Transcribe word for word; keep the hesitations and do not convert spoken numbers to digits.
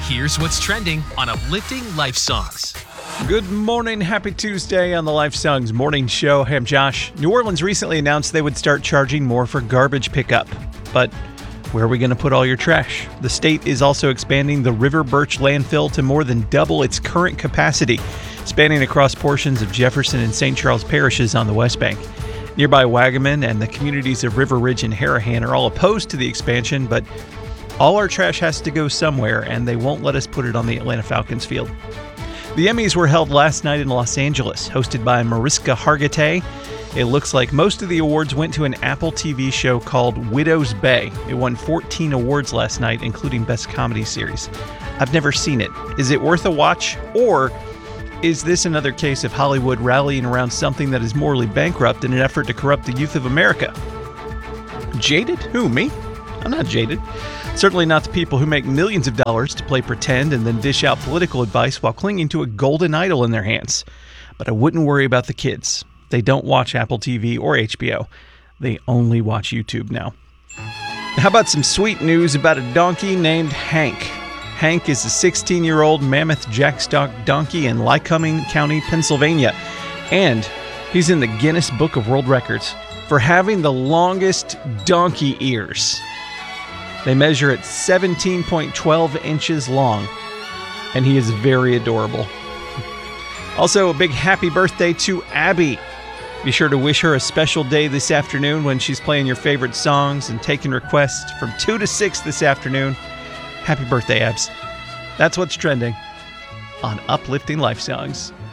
Here's what's trending on Uplifting Life Songs. Good morning. Happy Tuesday on the Life Songs Morning Show. Hey, I'm Josh. New Orleans recently announced they would start charging more for garbage pickup. But where are we going to put all your trash? The state is also expanding the River Birch landfill to more than double its current capacity, spanning across portions of Jefferson and Saint Charles parishes on the West Bank. Nearby Wagaman and the communities of River Ridge and Harahan are all opposed to the expansion, but all our trash has to go somewhere, and they won't let us put it on the Atlanta Falcons field. The Emmys were held last night in Los Angeles, hosted by Mariska Hargitay. It looks like most of the awards went to an Apple T V show called Widow's Bay. It won fourteen awards last night, including Best Comedy Series. I've never seen it. Is it worth a watch, or is this another case of Hollywood rallying around something that is morally bankrupt in an effort to corrupt the youth of America? Jaded? Who, me? I'm not jaded. Certainly not the people who make millions of dollars to play pretend and then dish out political advice while clinging to a golden idol in their hands. But I wouldn't worry about the kids. They don't watch Apple T V or H B O. They only watch YouTube now. How about some sweet news about a donkey named Hank? Hank is a sixteen-year-old mammoth jackstock donkey in Lycoming County, Pennsylvania. And he's in the Guinness Book of World Records for having the longest donkey ears. They measure at seventeen point one two inches long, and he is very adorable. Also, a big happy birthday to Abby. Be sure to wish her a special day this afternoon when she's playing your favorite songs and taking requests from two to six this afternoon. Happy birthday, Abs. That's what's trending on Uplifting Life Songs.